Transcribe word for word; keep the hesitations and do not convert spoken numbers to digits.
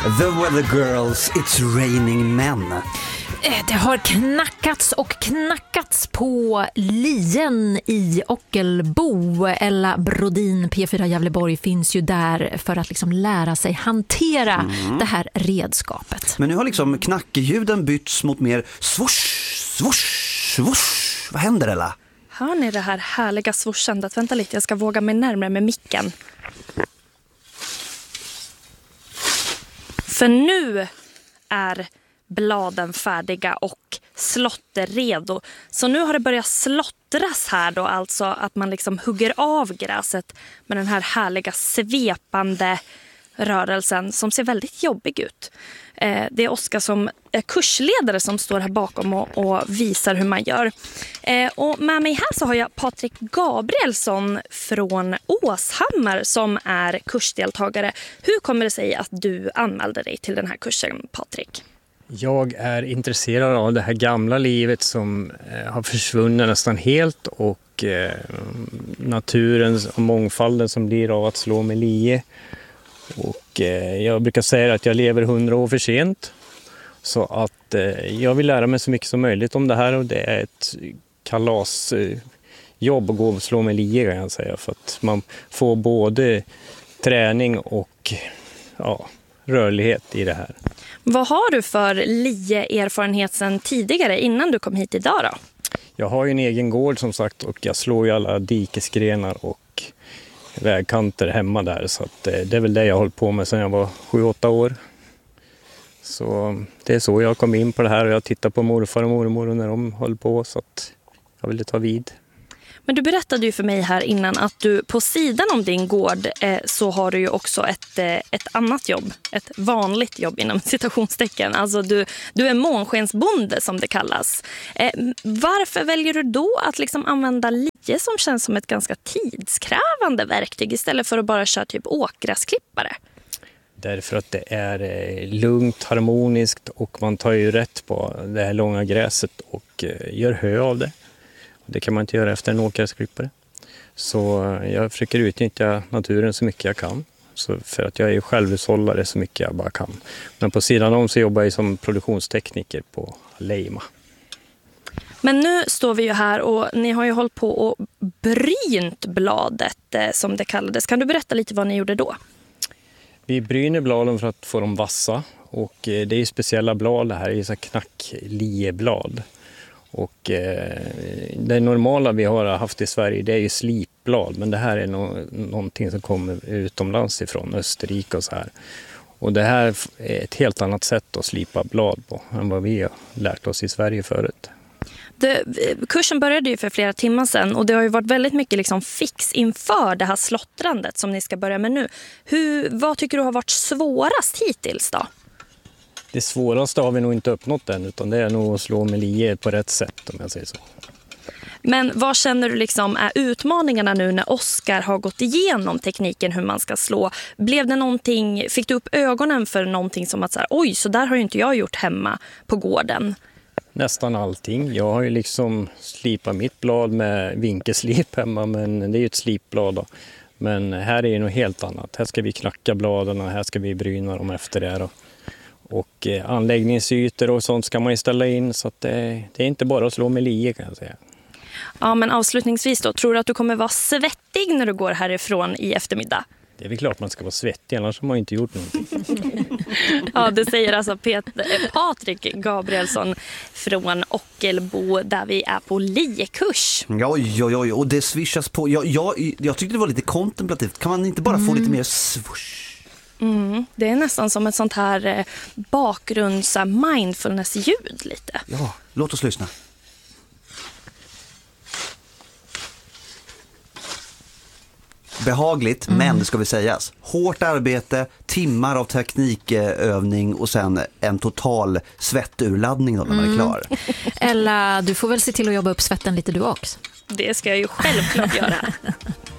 The Weather Girls, It's Raining Men. Det har knackats och knackats på lien i Ockelbo. Ella Brodin, P fyra Gävleborg, finns ju där för att liksom lära sig hantera mm. det här redskapet. Men nu har liksom knackeljuden bytts mot mer swoosh, swoosh, swoosh. Vad händer, Ella? Hör ni det här härliga swooshandet? Vänta lite, jag ska våga mig närmare med micken. För nu är bladen färdiga och slotter redo. Så nu har det börjat slottras här då, alltså att man liksom hugger av gräset med den här härliga svepande rörelsen som ser väldigt jobbig ut. Eh, det är Oskar som är kursledare som står här bakom och, och visar hur man gör. Eh, och med mig här så har jag Patrik Gabrielsson från Åshammar som är kursdeltagare. Hur kommer det sig att du anmälde dig till den här kursen, Patrik? Jag är intresserad av det här gamla livet som eh, har försvunnit nästan helt och eh, naturen och mångfalden som blir av att slå med lie. Och eh, jag brukar säga att jag lever hundra år för sent. Så att eh, jag vill lära mig så mycket som möjligt om det här, och det är ett kalasjobb eh, att gå och slå med lie, kan jag säga. För att man får både träning och ja, rörlighet i det här. Vad har du för lie-erfarenhet sedan tidigare innan du kom hit idag då? Jag har ju en egen gård som sagt, och jag slår ju alla dikesgrenar och vägkanter hemma där. Så att det är väl det jag har hållit på med sedan jag var sju åtta år. Så det är så jag kom in på det här, och jag tittar på morfar och mormor när de höll på, så att jag ville ta vid. Men du berättade ju för mig här innan att du på sidan om din gård eh, så har du ju också ett, eh, ett annat jobb. Ett vanligt jobb inom citationstecken. Alltså du, du är månskensbonde som det kallas. Eh, varför väljer du då att liksom använda lie som känns som ett ganska tidskrävande verktyg istället för att bara köra typ åkgräsklippare? Därför att det är lugnt, harmoniskt, och man tar ju rätt på det här långa gräset och gör hö av det. Det kan man inte göra efter en åkgräsklippare. Så jag försöker utnyttja naturen så mycket jag kan. Så för att jag är ju självhushållare så mycket jag bara kan. Men på sidan om så jobbar jag som produktionstekniker på Leima. Men nu står vi ju här och ni har ju hållit på och brynt bladet som det kallades. Kan du berätta lite vad ni gjorde då? Vi bryner bladen för att få dem vassa. Och det är ju speciella blad det här. Det är så knacklieblad. Och eh, det normala vi har haft i Sverige, det är ju slipblad, men det här är no- någonting som kommer utomlands ifrån, Österrike och så här. Och det här är ett helt annat sätt att slipa blad på än vad vi har lärt oss i Sverige förut. Det, kursen började ju för flera timmar sedan och det har ju varit väldigt mycket liksom fix inför det här slottrandet som ni ska börja med nu. Hur, vad tycker du har varit svårast hittills då? Det svåraste har vi nog inte uppnått än, utan det är nog att slå med lie på rätt sätt, om jag säger så. Men vad känner du liksom är utmaningarna nu när Oskar har gått igenom tekniken hur man ska slå? Blev det någonting, fick du upp ögonen för någonting som att så här, oj, så där har ju inte jag gjort hemma på gården? Nästan allting. Jag har ju liksom slipat mitt blad med vinkelslip hemma, men det är ju ett slipblad då. Men här är det något helt annat. Här ska vi knacka bladen och här ska vi bryna dem efter det då. Och eh, anläggningsytor och sånt ska man ju ställa in, så att det, det är inte bara att slå med lie, kan jag säga. Ja, men avslutningsvis då, tror du att du kommer vara svettig när du går härifrån i eftermiddag? Det är väl klart man ska vara svettig, annars har man inte gjort någonting. Ja, det säger alltså Peter, Patrik Gabrielsson från Ockelbo där vi är på liekurs. Ja, oj, oj, oj, och det swishas på. Jag, jag, jag tyckte det var lite kontemplativt. Kan man inte bara mm. få lite mer swoosh? Mm, det är nästan som ett sånt här eh, bakgrunds mindfulness-ljud lite. Ja, låt oss lyssna. Behagligt, mm. men det ska vi sägas. Hårt arbete, timmar av teknikövning och sen en total svetturladdning då när man är klar. Mm. Eller du får väl se till att jobba upp svetten lite du också. Det ska jag ju självklart göra.